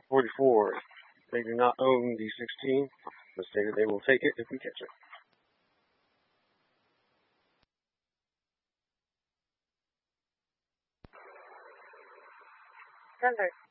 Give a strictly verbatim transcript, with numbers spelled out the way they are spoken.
forty-four. They do not own D sixteen, but stated they will take it if we catch it. Denver.